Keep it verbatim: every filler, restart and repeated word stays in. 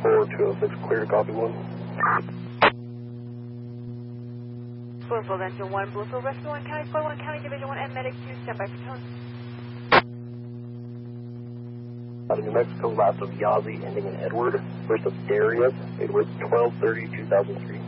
four two oh six, clear to copy one. Bluefield Engine one, Bluefield Rescue one County, four one County, Division one, and Medic two, stand by for tone. Out of New Mexico, last of Yazzie, ending in Edward, first of Darius, it was twelve thirty, two thousand three.